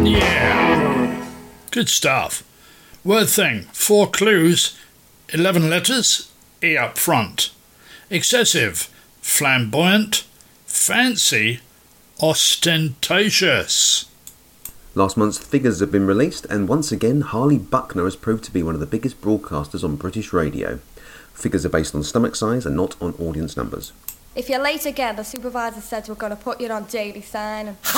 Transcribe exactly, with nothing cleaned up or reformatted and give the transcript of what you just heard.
Yeah. Good stuff. Word thing, four clues, eleven letters, E up front. Excessive, flamboyant, fancy, ostentatious. Last month's figures have been released, and once again Harley Buckner has proved to be one of the biggest broadcasters on British radio. Figures are based on stomach size and not on audience numbers. If you're late again, the supervisor said we're going to put you on daily signing.